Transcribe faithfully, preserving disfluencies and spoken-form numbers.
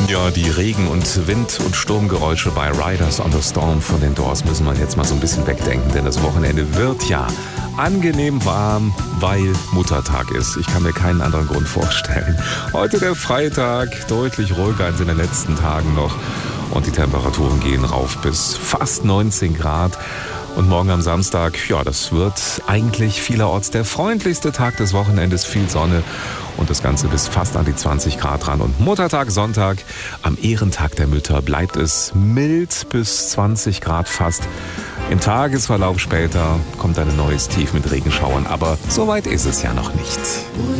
Ja, die Regen- und Wind- und Sturmgeräusche bei Riders on the Storm von den Doors müssen wir jetzt mal so ein bisschen wegdenken, denn das Wochenende wird ja angenehm warm, weil Muttertag ist. Ich kann mir keinen anderen Grund vorstellen. Heute der Freitag, deutlich ruhiger als in den letzten Tagen noch und die Temperaturen gehen rauf bis fast neunzehn Grad. Und morgen am Samstag, ja, das wird eigentlich vielerorts der freundlichste Tag des Wochenendes, viel Sonne und das Ganze bis fast an die zwanzig Grad ran. Und Muttertag, Sonntag, am Ehrentag der Mütter, bleibt es mild bis zwanzig Grad fast. Im Tagesverlauf später kommt ein neues Tief mit Regenschauern, aber so weit ist es ja noch nicht.